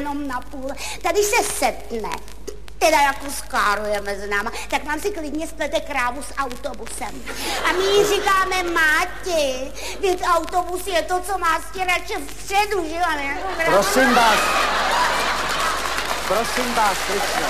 jenom na půl. Tady se setne, teda jako skáruje mezi náma, tak nám si klidně splete krávu s autobusem. A my jí říkáme, Máti, teď autobus je to, co má stěrače vpředu, že jo? Prosím vás, Kryšno.